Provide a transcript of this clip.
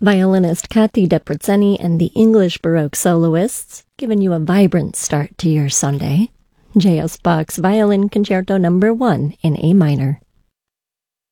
Violinist Kathy Deprezzeni and the English Baroque soloists, giving you a vibrant start to your Sunday. J.S. Bach's Violin Concerto No. 1 in A minor.